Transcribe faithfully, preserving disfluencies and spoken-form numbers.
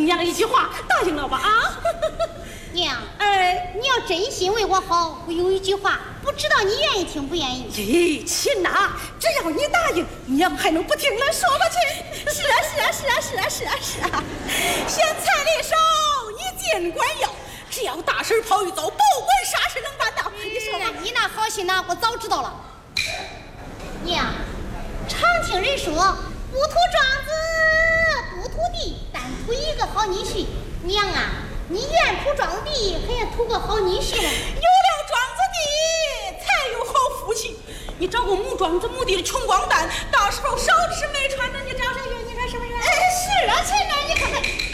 听娘一句话，答应了吧啊？ 娘， 哎， 你要真心为我好，我有一句话，不知道你愿意听不愿意？ 咦，亲呐，只要你答应，娘还能不听了？说吧，亲。是啊，是啊，是啊，是啊，是啊，是啊。嫌彩礼少，你尽管要，只要大婶跑一遭，不管啥事能办到。你说吧， 你那好心呐，我早知道了。娘，常听人说，不图庄子不图地，但图一个好女婿。娘啊，你愿图庄地，还要图个好女婿呢。 有了庄子地，才有好夫妻。你找个母庄子母地的穷光蛋，到时候少吃没穿的，你找谁去？你说是不是？ 哎，是啊，亲呐，你看看。